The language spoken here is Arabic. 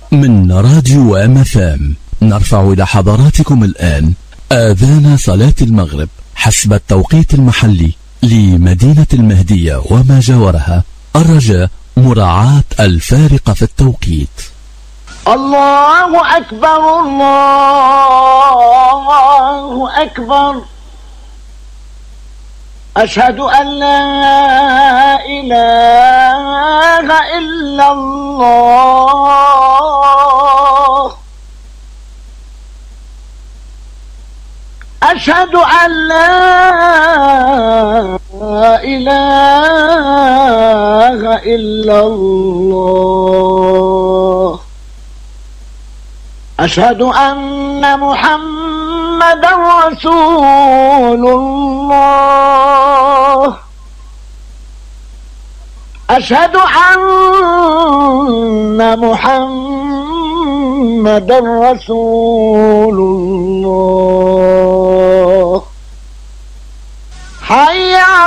من راديو MFM نرفع إلى حضراتكم الآن آذان صلاة المغرب حسب التوقيت المحلي لمدينة المهدية وما جاورها، الرجاء مراعاة الفارق في التوقيت. الله أكبر الله أكبر، أشهد أن لا إله إلا الله، أشهد أن لا إله إلا الله، أشهد أن محمدا رسول الله، أشهد أن محمدا رسول الله. حي